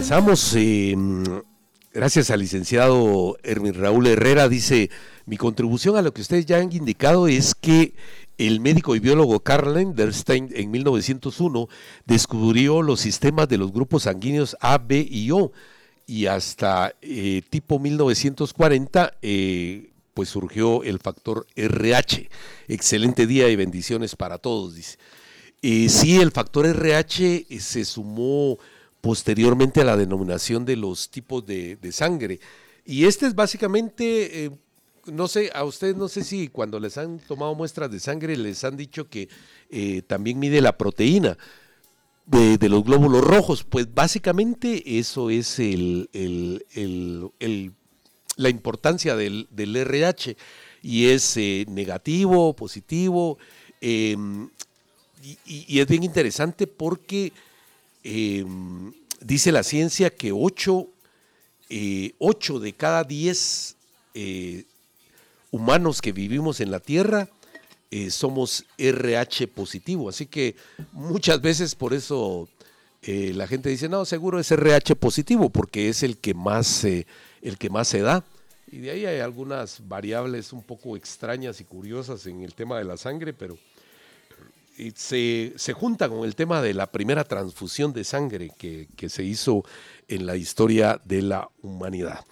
Regresamos. Gracias al licenciado Hermin Raúl Herrera. Dice, mi contribución a lo que ustedes ya han indicado es que el médico y biólogo Karl Landerstein en 1901 descubrió los sistemas de los grupos sanguíneos A, B y O, y hasta tipo 1940 pues surgió el factor RH. Excelente día y bendiciones para todos, dice. Sí, el factor RH se sumó posteriormente a la denominación de los tipos de sangre. Y este es básicamente, no sé, a ustedes no sé si cuando les han tomado muestras de sangre les han dicho que también mide la proteína de los glóbulos rojos. Pues básicamente eso es la importancia del RH, y es negativo, positivo, y es bien interesante porque dice la ciencia que 8 de cada 10 humanos que vivimos en la Tierra somos RH positivo, así que muchas veces por eso la gente dice, no, seguro es RH positivo, porque es el que más se da. Y de ahí hay algunas variables un poco extrañas y curiosas en el tema de la sangre, pero se junta con el tema de la primera transfusión de sangre que se hizo en la historia de la humanidad.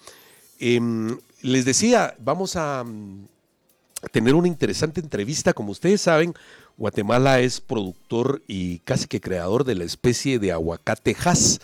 Les decía, vamos a tener una interesante entrevista. Como ustedes saben, Guatemala es productor y casi que creador de la especie de aguacate Hass.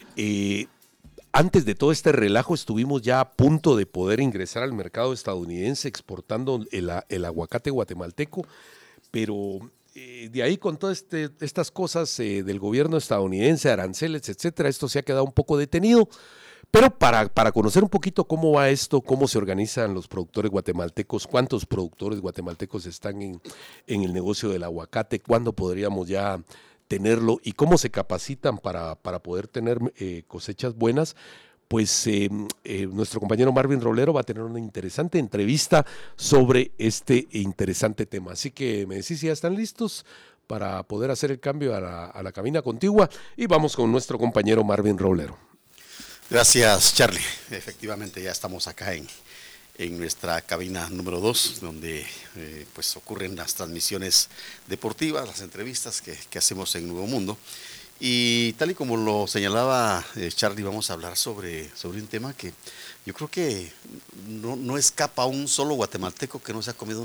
Antes de todo este relajo estuvimos ya a punto de poder ingresar al mercado estadounidense exportando el aguacate guatemalteco, pero de ahí con todas estas cosas del gobierno estadounidense, aranceles, etcétera, esto se ha quedado un poco detenido. Pero para conocer un poquito cómo va esto, cómo se organizan los productores guatemaltecos, cuántos productores guatemaltecos están en el negocio del aguacate, cuándo podríamos ya tenerlo y cómo se capacitan para poder tener cosechas buenas, pues nuestro compañero Marvin Rolero va a tener una interesante entrevista sobre este interesante tema. Así que me decís si ya están listos para poder hacer el cambio a la cabina contigua, y vamos con nuestro compañero Marvin Rolero. Gracias, Charlie. Efectivamente ya estamos acá en nuestra cabina número 2, donde pues ocurren las transmisiones deportivas, las entrevistas que hacemos en Nuevo Mundo. Y tal y como lo señalaba Charlie, vamos a hablar sobre un tema que yo creo que no escapa a un solo guatemalteco que no se ha comido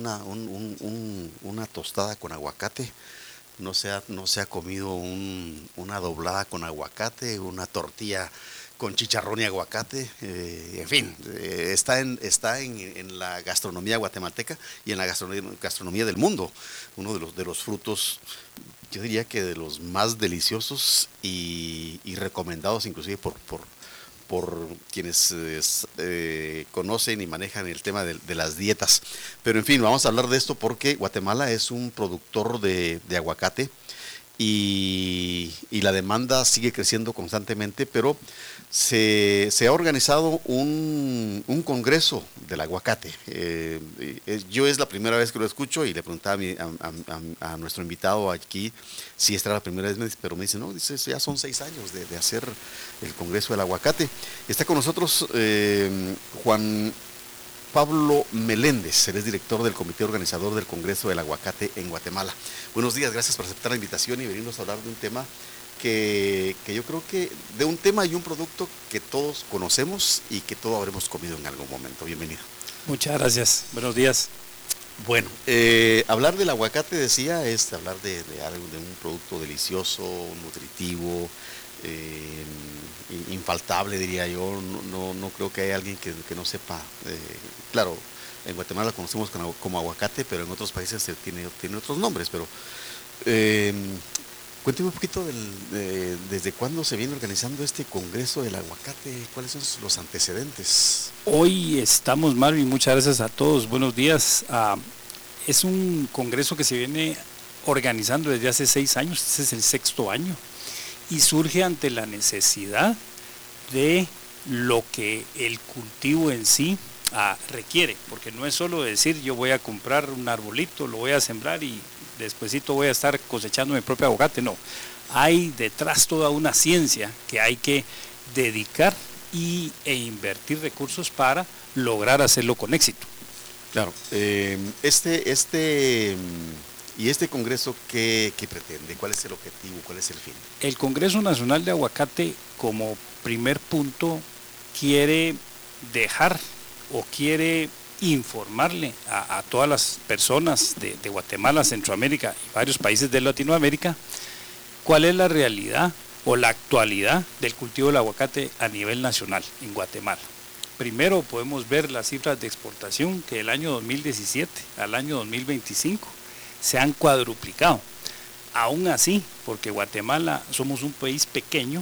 una tostada con aguacate, no se ha comido una doblada con aguacate, una tortilla con chicharrón y aguacate, en fin, está en la gastronomía guatemalteca y en la gastronomía del mundo, uno de los frutos, yo diría que de los más deliciosos y recomendados inclusive por quienes conocen y manejan el tema de las dietas. Pero en fin, vamos a hablar de esto porque Guatemala es un productor de aguacate y la demanda sigue creciendo constantemente, pero se ha organizado un congreso del aguacate. Yo es la primera vez que lo escucho y le preguntaba a nuestro invitado aquí si esta era la primera vez, pero me dice, no, dice, ya son 6 años de hacer el congreso del aguacate. Está con nosotros Juan Pablo Meléndez, él es director del comité organizador del Congreso del Aguacate en Guatemala. Buenos días, gracias por aceptar la invitación y venirnos a hablar de un tema que yo creo que de un tema y un producto que todos conocemos y que todos habremos comido en algún momento. Bienvenido. Muchas gracias, buenos días. Bueno, hablar del aguacate, decía, es hablar de un producto delicioso, nutritivo, infaltable, diría yo. No creo que haya alguien que no sepa. Claro, en Guatemala lo conocemos como aguacate, pero en otros países tiene otros nombres. Pero cuénteme un poquito desde cuándo se viene organizando este Congreso del Aguacate, cuáles son los antecedentes. Hoy estamos, Marvin, muchas gracias a todos, buenos días. Es un congreso que se viene organizando desde hace 6 años, este es el 6º año, y surge ante la necesidad de lo que el cultivo en sí requiere, porque no es solo decir yo voy a comprar un arbolito, lo voy a sembrar y despuesito voy a estar cosechando mi propio aguacate, no. Hay detrás toda una ciencia que hay que dedicar e invertir recursos para lograr hacerlo con éxito. Claro, ¿y este congreso qué pretende? ¿Cuál es el objetivo? ¿Cuál es el fin? El Congreso Nacional de Aguacate, como primer punto, quiere dejar o quiere informarle a todas las personas de Guatemala, Centroamérica y varios países de Latinoamérica cuál es la realidad o la actualidad del cultivo del aguacate a nivel nacional en Guatemala. Primero podemos ver las cifras de exportación que del año 2017 al año 2025 se han cuadruplicado. Aún así, porque Guatemala somos un país pequeño,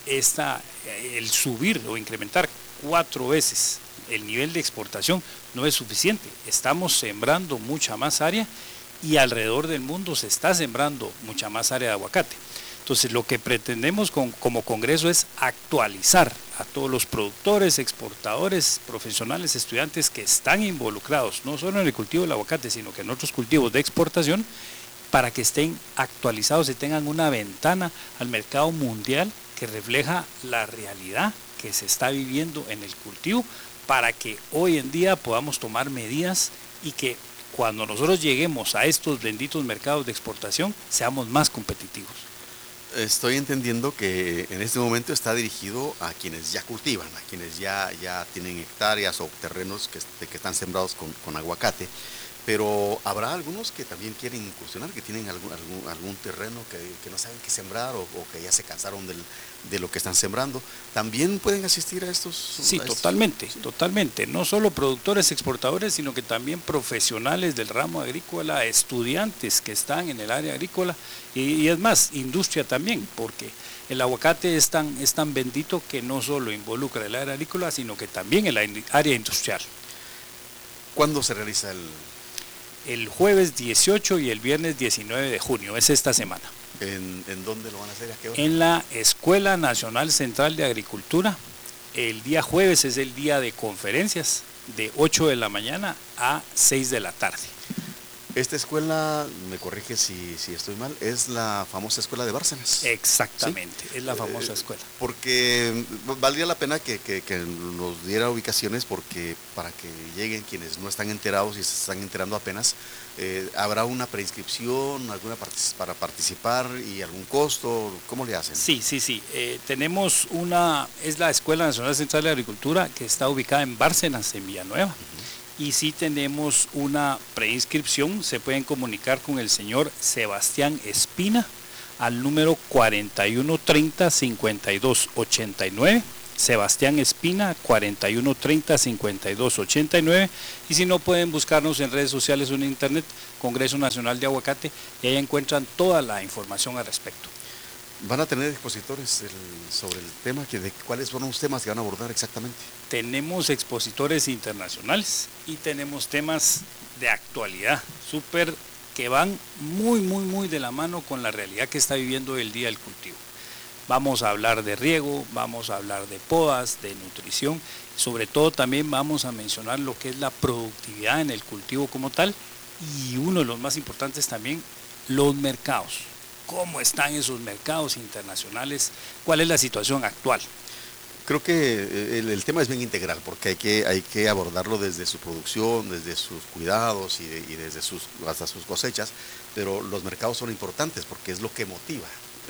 el subir o incrementar 4 veces el nivel de exportación no es suficiente. Estamos sembrando mucha más área y alrededor del mundo se está sembrando mucha más área de aguacate. Entonces lo que pretendemos como Congreso es actualizar a todos los productores, exportadores, profesionales, estudiantes que están involucrados, no solo en el cultivo del aguacate, sino que en otros cultivos de exportación, para que estén actualizados y tengan una ventana al mercado mundial que refleja la realidad que se está viviendo en el cultivo, para que hoy en día podamos tomar medidas y que cuando nosotros lleguemos a estos benditos mercados de exportación seamos más competitivos. Estoy entendiendo que en este momento está dirigido a quienes ya cultivan, a quienes ya tienen hectáreas o terrenos que están sembrados con aguacate, pero habrá algunos que también quieren incursionar, que tienen algún terreno que no saben qué sembrar o que ya se cansaron de lo que están sembrando. ¿También pueden asistir a estos? Sí, totalmente. No solo productores, exportadores, sino que también profesionales del ramo agrícola, estudiantes que están en el área agrícola y es más, industria también, porque el aguacate es tan bendito que no solo involucra el área agrícola, sino que también el área industrial. ¿Cuándo se realiza el jueves 18 y el viernes 19 de junio, es esta semana? ¿En dónde lo van a hacer? ¿A qué hora? En la Escuela Nacional Central de Agricultura. El día jueves es el día de conferencias, de 8 de la mañana a 6 de la tarde. Esta escuela, me corrige si estoy mal, es la famosa escuela de Bárcenas. Exactamente, ¿sí? Es la famosa escuela. Porque valdría la pena que nos diera ubicaciones, porque para que lleguen quienes no están enterados y se están enterando apenas, ¿habrá una preinscripción, para participar y algún costo? ¿Cómo le hacen? Sí. Tenemos es la Escuela Nacional Central de Agricultura que está ubicada en Bárcenas, en Villanueva. Y sí tenemos una preinscripción, se pueden comunicar con el señor Sebastián Espina al número 4130-5289, Sebastián Espina 4130-5289, y si no pueden buscarnos en redes sociales o en internet, Congreso Nacional de Aguacate, y ahí encuentran toda la información al respecto. ¿Van a tener expositores sobre el tema? ¿Cuáles son los temas que van a abordar exactamente? Tenemos expositores internacionales y tenemos temas de actualidad, que van muy de la mano con la realidad que está viviendo el día del cultivo. Vamos a hablar de riego, vamos a hablar de podas, de nutrición, sobre todo también vamos a mencionar lo que es la productividad en el cultivo como tal, y uno de los más importantes también, los mercados. ¿Cómo están esos mercados internacionales? ¿Cuál es la situación actual? Creo que el tema es bien integral, porque hay que abordarlo desde su producción, desde sus cuidados y desde hasta sus cosechas, pero los mercados son importantes porque es lo que motiva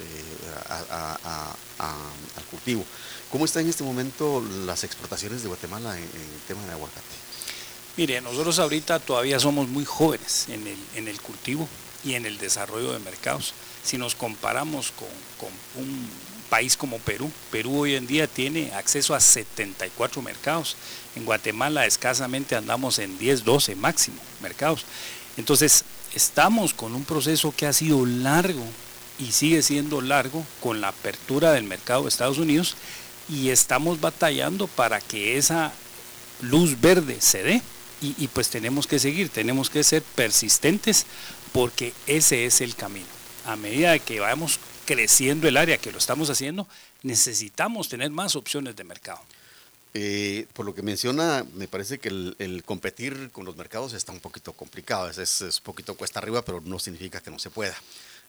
al cultivo. ¿Cómo están en este momento las exportaciones de Guatemala en el tema de aguacate? Mire, nosotros ahorita todavía somos muy jóvenes en el cultivo y en el desarrollo de mercados. Si nos comparamos con un país como Perú, Perú hoy en día tiene acceso a 74 mercados. En Guatemala escasamente andamos en 10, 12 máximo mercados. Entonces, estamos con un proceso que ha sido largo y sigue siendo largo con la apertura del mercado de Estados Unidos, y estamos batallando para que esa luz verde se dé, y pues tenemos que seguir, tenemos que ser persistentes, porque ese es el camino. A medida que vamos creciendo el área, que lo estamos haciendo, necesitamos tener más opciones de mercado. Por lo que menciona, me parece que el competir con los mercados está un poquito complicado, es un poquito cuesta arriba, pero no significa que no se pueda.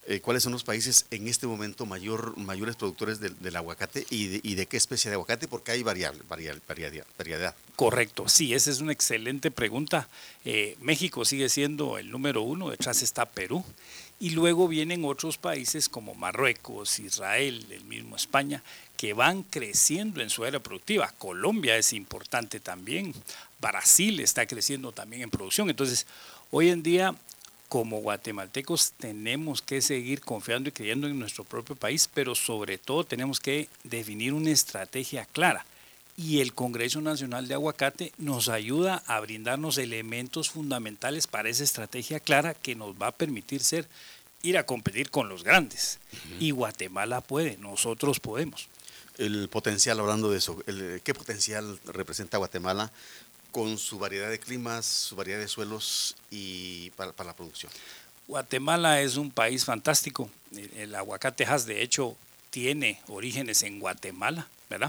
¿Cuáles son los países en este momento mayores productores del aguacate y de qué especie de aguacate? Porque hay variedad. Correcto, sí, esa es una excelente pregunta. México sigue siendo el número uno, detrás está Perú, y luego vienen otros países como Marruecos, Israel, el mismo España, que van creciendo en su área productiva. Colombia es importante también, Brasil está creciendo también en producción. Entonces, hoy en día, como guatemaltecos, tenemos que seguir confiando y creyendo en nuestro propio país, pero sobre todo tenemos que definir una estrategia clara. Y el Congreso Nacional de Aguacate nos ayuda a brindarnos elementos fundamentales para esa estrategia clara que nos va a permitir ir a competir con los grandes. Y Guatemala puede, nosotros podemos. El potencial, hablando de eso, ¿qué potencial representa Guatemala con su variedad de climas, su variedad de suelos y para la producción? Guatemala es un país fantástico. El aguacate Hass, de hecho, tiene orígenes en Guatemala, ¿verdad?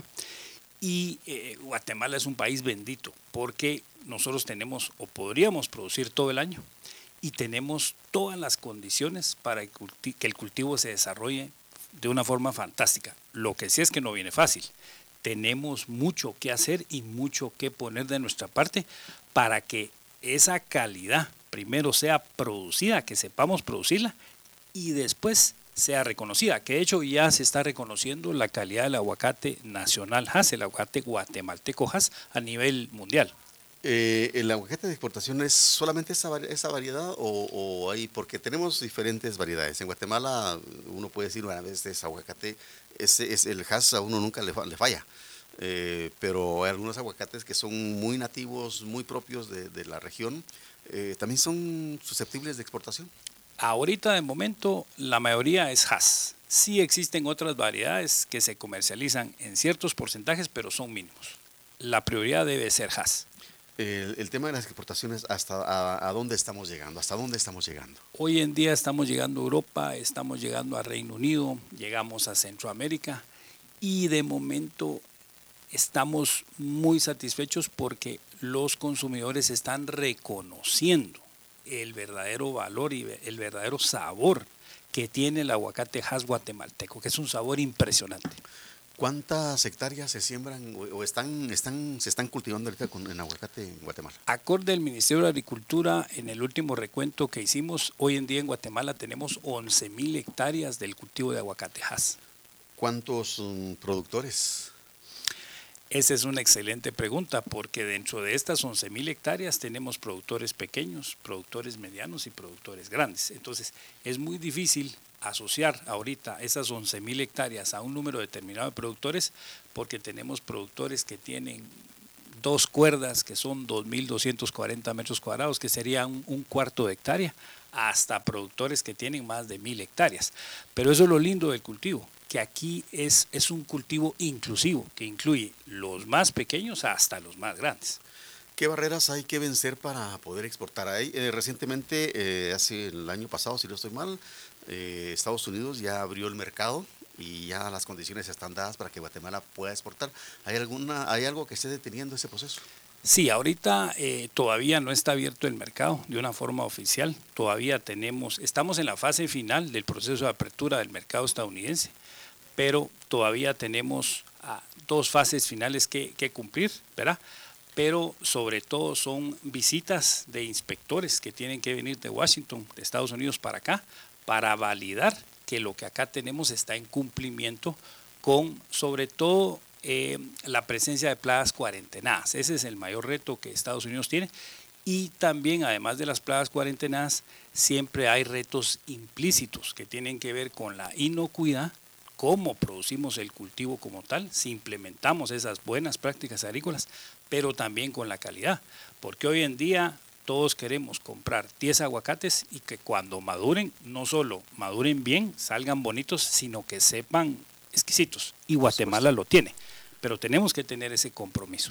Y Guatemala es un país bendito porque nosotros tenemos o podríamos producir todo el año y tenemos todas las condiciones para que el cultivo se desarrolle de una forma fantástica. Lo que sí es que no viene fácil. Tenemos mucho que hacer y mucho que poner de nuestra parte para que esa calidad primero sea producida, que sepamos producirla y después sea reconocida, que de hecho ya se está reconociendo la calidad del aguacate nacional Hass, el aguacate guatemalteco Hass a nivel mundial. ¿El aguacate de exportación es solamente esa variedad o hay, porque tenemos diferentes variedades? En Guatemala uno puede decir, una vez es aguacate, es el Hass a uno nunca le falla, pero hay algunos aguacates que son muy nativos, muy propios de la región, también son susceptibles de exportación. Ahorita de momento la mayoría es Hass. Sí existen otras variedades que se comercializan en ciertos porcentajes, pero son mínimos. La prioridad debe ser Hass. El tema de las exportaciones, ¿a dónde estamos llegando? ¿Hasta dónde estamos llegando? Hoy en día estamos llegando a Europa, estamos llegando a Reino Unido, llegamos a Centroamérica y de momento estamos muy satisfechos porque los consumidores están reconociendo el verdadero valor y el verdadero sabor que tiene el aguacate Hass guatemalteco, que es un sabor impresionante. ¿Cuántas hectáreas se siembran o se están cultivando ahorita en aguacate en Guatemala? Acorde al Ministerio de Agricultura, en el último recuento que hicimos, hoy en día en Guatemala tenemos 11,000 hectáreas del cultivo de aguacate Hass. ¿Cuántos productores? Esa es una excelente pregunta porque dentro de estas 11,000 hectáreas tenemos productores pequeños, productores medianos y productores grandes. Entonces es muy difícil asociar ahorita esas 11,000 hectáreas a un número determinado de productores porque tenemos productores que tienen 2 cuerdas que son 2,240 metros cuadrados, que sería un cuarto de hectárea, hasta productores que tienen más de 1,000 hectáreas. Pero eso es lo lindo del cultivo, que aquí es un cultivo inclusivo, que incluye los más pequeños hasta los más grandes. ¿Qué barreras hay que vencer para poder exportar? Recientemente, hace el año pasado, si no estoy mal, Estados Unidos ya abrió el mercado y ya las condiciones están dadas para que Guatemala pueda exportar. ¿Hay algo que esté deteniendo ese proceso? Sí, ahorita todavía no está abierto el mercado de una forma oficial. Todavía estamos en la fase final del proceso de apertura del mercado estadounidense, pero todavía tenemos 2 fases finales que cumplir, ¿verdad? Pero sobre todo son visitas de inspectores que tienen que venir de Washington, de Estados Unidos para acá, para validar que lo que acá tenemos está en cumplimiento con, sobre todo, la presencia de plagas cuarentenadas. Ese es el mayor reto que Estados Unidos tiene. Y también, además de las plagas cuarentenadas, siempre hay retos implícitos que tienen que ver con la inocuidad, cómo producimos el cultivo como tal, si implementamos esas buenas prácticas agrícolas, pero también con la calidad. Porque hoy en día todos queremos comprar 10 aguacates y que cuando maduren, no solo maduren bien, salgan bonitos, sino que sepan exquisitos. Y Guatemala lo tiene, pero tenemos que tener ese compromiso.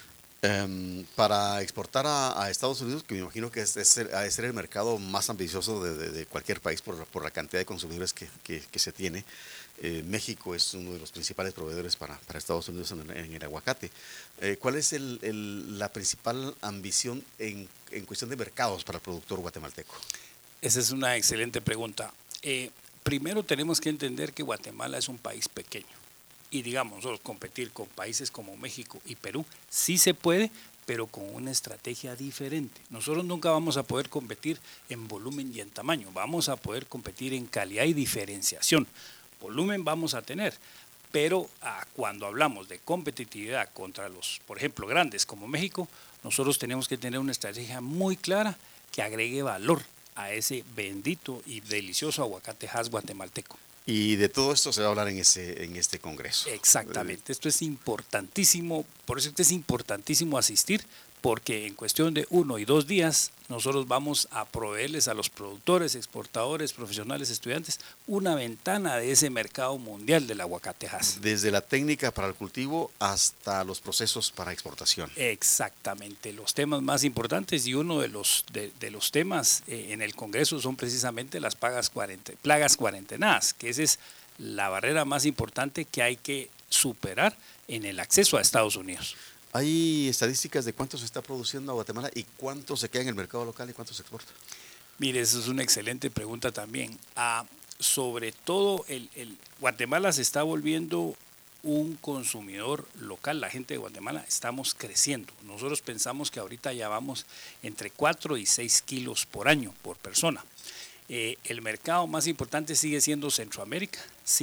Para exportar a Estados Unidos, que me imagino que ha de ser el mercado más ambicioso de cualquier país por la cantidad de consumidores que se tiene, México es uno de los principales proveedores para Estados Unidos en el aguacate. ¿Cuál es la principal ambición en cuestión de mercados para el productor guatemalteco? Esa es una excelente pregunta. primero tenemos que entender que Guatemala es un país pequeño. Y digamos, nosotros competir con países como México y Perú sí se puede, pero con una estrategia diferente. Nosotros nunca vamos a poder competir en volumen y en tamaño, vamos a poder competir en calidad y diferenciación. Volumen vamos a tener, pero cuando hablamos de competitividad contra los, por ejemplo, grandes como México, nosotros tenemos que tener una estrategia muy clara que agregue valor a ese bendito y delicioso aguacate Hass guatemalteco. Y de todo esto se va a hablar en este congreso. Exactamente, esto es importantísimo, por eso es importantísimo asistir, porque en cuestión de 1 y 2 días nosotros vamos a proveerles a los productores, exportadores, profesionales, estudiantes, una ventana de ese mercado mundial del aguacate Hass. Desde la técnica para el cultivo hasta los procesos para exportación. Exactamente, los temas más importantes, y uno de los temas en el Congreso son precisamente las plagas cuarentenadas, que esa es la barrera más importante que hay que superar en el acceso a Estados Unidos. ¿Hay estadísticas de cuánto se está produciendo a Guatemala y cuánto se queda en el mercado local y cuánto se exporta? Mire, esa es una excelente pregunta también. Sobre todo, Guatemala se está volviendo un consumidor local. La gente de Guatemala estamos creciendo. Nosotros pensamos que ahorita ya vamos entre 4 y 6 kilos por año, por persona. El mercado más importante sigue siendo Centroamérica.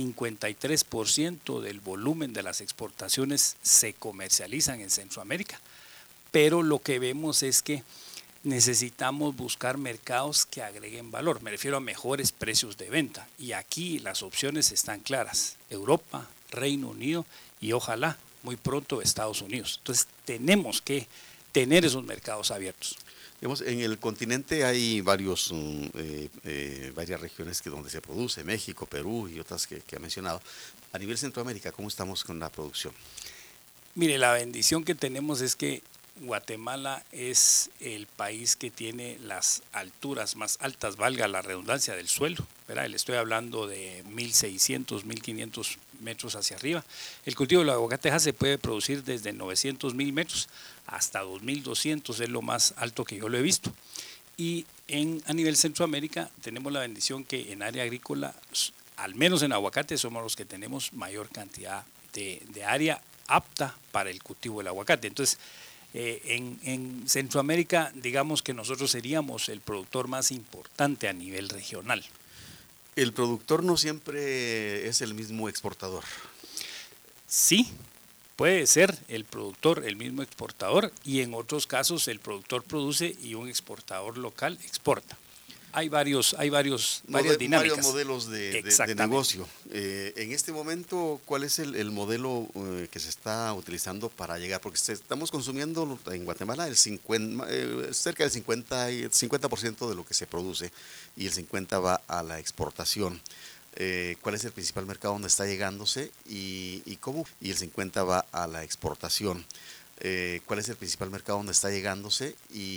53% del volumen de las exportaciones se comercializan en Centroamérica, pero lo que vemos es que necesitamos buscar mercados que agreguen valor, me refiero a mejores precios de venta, y aquí las opciones están claras: Europa, Reino Unido y ojalá muy pronto Estados Unidos. Entonces tenemos que tener esos mercados abiertos. En el continente hay varias regiones donde se produce, México, Perú y otras que ha mencionado. A nivel Centroamérica, ¿cómo estamos con la producción? Mire, la bendición que tenemos es que Guatemala es el país que tiene las alturas más altas, valga la redundancia, del suelo, ¿verdad? Le estoy hablando de 1.600, 1.500 metros hacia arriba. El cultivo del aguacate Hass se puede producir desde 900.000 metros hasta 2.200, es lo más alto que yo lo he visto. Y a nivel Centroamérica tenemos la bendición que en área agrícola, al menos en aguacate, somos los que tenemos mayor cantidad de área apta para el cultivo del aguacate. Entonces, en Centroamérica, digamos que nosotros seríamos el productor más importante a nivel regional. ¿El productor no siempre es el mismo exportador? Sí, puede ser el productor el mismo exportador, y en otros casos el productor produce y un exportador local exporta. Hay varias dinámicas. Varios modelos de negocio. En este momento, ¿cuál es el modelo que se está utilizando para llegar? Porque estamos consumiendo en Guatemala cerca del 50% de lo que se produce, y el 50% va a la exportación. ¿Cuál es el principal mercado donde está llegándose y cómo? Y el 50% va a la exportación. ¿Cuál es el principal mercado donde está llegándose